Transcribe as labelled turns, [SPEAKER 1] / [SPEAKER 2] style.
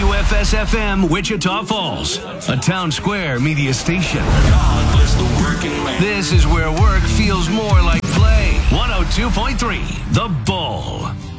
[SPEAKER 1] WFS-FM Wichita Falls, a Town Square media station. This is where work feels more like play. 102.3 The Bull.